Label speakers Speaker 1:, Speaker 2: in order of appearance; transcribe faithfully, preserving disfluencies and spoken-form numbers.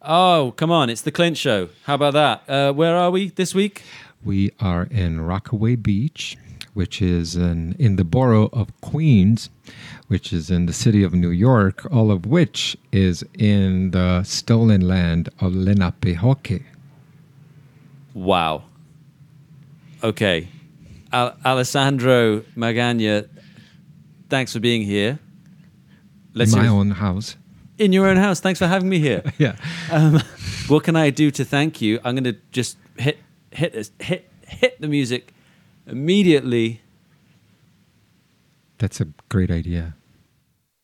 Speaker 1: Oh, come on. It's the Clint Show. How about that? Uh, where are we this week?
Speaker 2: We are in Rockaway Beach, which is in, in the borough of Queens, which is in the city of New York, all of which is in the stolen land of Lenapehoke.
Speaker 1: Wow. Okay. Al- Alessandro Magana, thanks for being here.
Speaker 2: Let's in my own house.
Speaker 1: In your own house. Thanks for having me here.
Speaker 2: Yeah.
Speaker 1: Um, what can I do to thank you? I'm going to just hit hit this, hit hit the music immediately.
Speaker 2: That's a great idea.